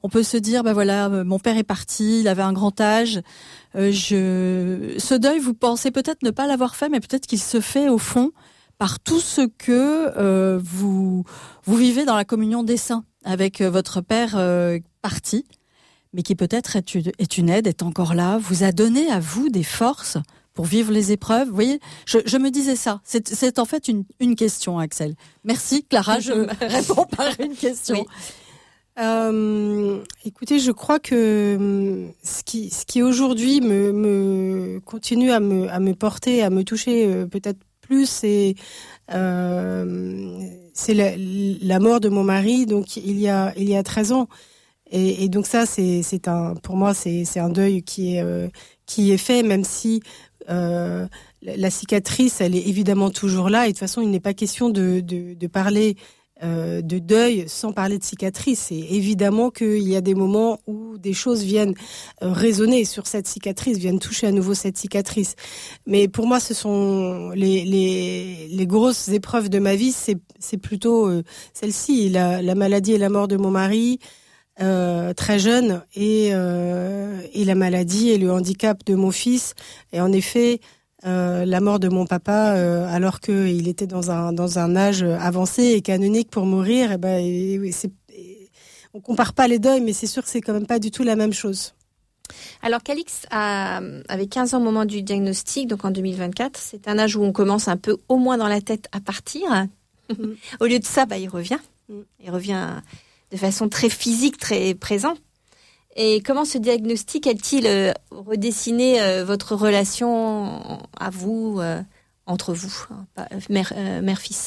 on peut se dire, voilà, mon père est parti, il avait un grand âge. Ce deuil, vous pensez peut-être ne pas l'avoir fait, mais peut-être qu'il se fait au fond par tout ce que vous vivez dans la communion des saints avec votre père parti, mais qui peut-être est une aide, est encore là, vous a donné à vous des forces pour vivre les épreuves. Vous voyez, je me disais ça. C'est en fait une question, Axel. Merci, Clara. Je réponds par une question. Oui. Écoutez, je crois que ce qui aujourd'hui me continue à me porter, à me toucher peut-être plus, c'est la mort de mon mari. Donc il y a 13 ans. Et donc ça, pour moi, c'est un deuil qui est fait, même si la cicatrice, elle est évidemment toujours là. Et de toute façon, il n'est pas question de parler de deuil sans parler de cicatrice. Et évidemment qu'il y a des moments où des choses viennent résonner sur cette cicatrice, viennent toucher à nouveau cette cicatrice. Mais pour moi, ce sont les grosses épreuves de ma vie, c'est plutôt celle-ci, la maladie et la mort de mon mari. Très jeune et la maladie et le handicap de mon fils, et en effet la mort de mon papa alors qu'il était dans un âge avancé et canonique pour mourir. On compare pas les deuils, mais c'est sûr que c'est quand même pas du tout la même chose. Alors Calix avait 15 ans au moment du diagnostic, donc en 2024. C'est un âge où on commence un peu, au moins dans la tête, à partir. Au lieu de ça, il revient. Il revient de façon très physique, très présente. Et comment ce diagnostic a-t-il redessiné votre relation à vous, entre vous, mère-fils ?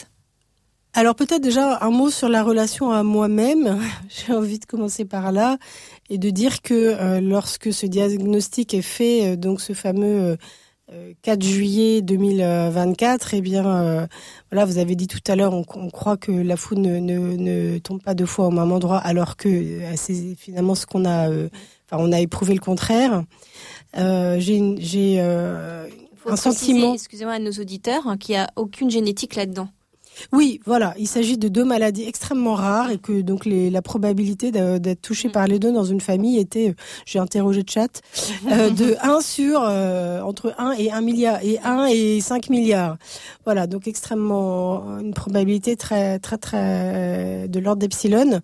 Alors peut-être déjà un mot sur la relation à moi-même. J'ai envie de commencer par là et de dire que lorsque ce diagnostic est fait, donc ce fameux 4 juillet 2024, voilà, vous avez dit tout à l'heure, on croit que la foudre ne tombe pas deux fois au même endroit, alors que c'est finalement ce qu'on a, on a éprouvé le contraire. J'ai un sentiment. Excusez-moi à nos auditeurs, qu'il n'y a aucune génétique là-dedans. Oui, voilà, il s'agit de 2 maladies extrêmement rares et que donc la probabilité d'être touché par les deux dans une famille était, j'ai interrogé le chat, de 1 sur entre 1 et 1 milliard et 1 et 5 milliards. Voilà, donc extrêmement une probabilité très très très de l'ordre d'epsilon.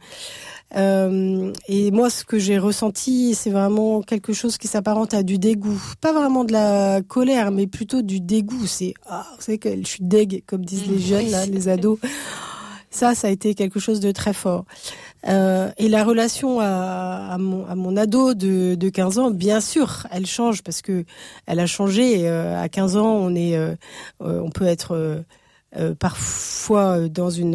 Et moi, ce que j'ai ressenti, c'est vraiment quelque chose qui s'apparente à du dégoût. Pas vraiment de la colère, mais plutôt du dégoût. C'est, vous savez que je suis deg, comme disent les jeunes, là, les ados. Ça a été quelque chose de très fort. Et la relation à mon ado de 15 ans, bien sûr, elle change parce que elle a changé. À 15 ans, on peut être parfois dans une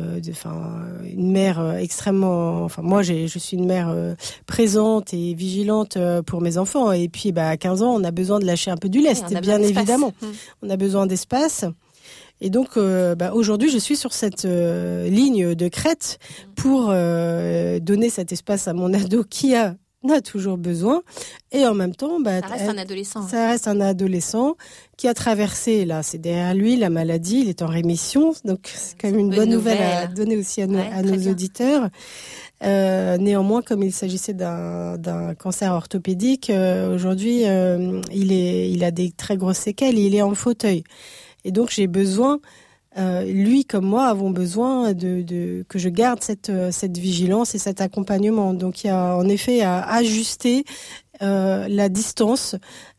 mère extrêmement. Enfin, moi, je suis une mère présente et vigilante pour mes enfants. Et puis, à 15 ans, on a besoin de lâcher un peu du lest, bien évidemment. On a besoin d'espace. Et donc, aujourd'hui, je suis sur cette ligne de crête pour donner cet espace à mon ado qui a toujours besoin, et en même temps, ça reste un adolescent. Ça reste un adolescent qui a traversé, là, c'est derrière lui, la maladie, il est en rémission, donc c'est quand même une bonne nouvelle à donner aussi à nos auditeurs. Néanmoins, comme il s'agissait d'un cancer orthopédique, aujourd'hui, il a des très grosses séquelles, il est en fauteuil. Et donc, j'ai besoin, lui comme moi avons besoin que je garde cette vigilance et cet accompagnement. Donc, il y a en effet à ajuster la distance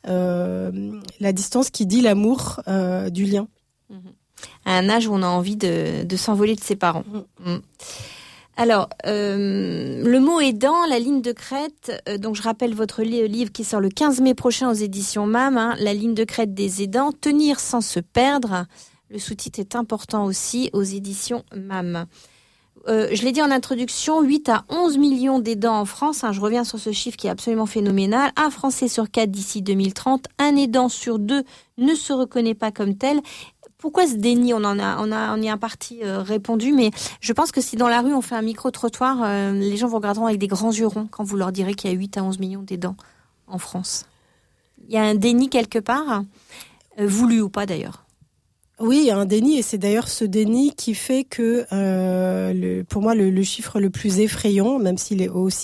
qui dit l'amour du lien. À un âge où on a envie de s'envoler de ses parents. Alors, le mot aidant, la ligne de crête, donc je rappelle votre livre qui sort le 15 mai prochain aux éditions MAM, la ligne de crête des aidants, tenir sans se perdre. Le sous-titre est important aussi aux éditions MAM. Je l'ai dit en introduction, 8 à 11 millions d'aidants en France. Je reviens sur ce chiffre qui est absolument phénoménal. Un Français sur 4 d'ici 2030. Un aidant sur 2 ne se reconnaît pas comme tel. Pourquoi ce déni ? On y a en partie répondu, mais je pense que si dans la rue on fait un micro-trottoir, les gens vous regarderont avec des grands yeux ronds quand vous leur direz qu'il y a 8 à 11 millions d'aidants en France. Il y a un déni quelque part, voulu ou pas d'ailleurs. Oui, il y a un déni, et c'est d'ailleurs ce déni qui fait que, pour moi, le chiffre le plus effrayant, même s'il est aussi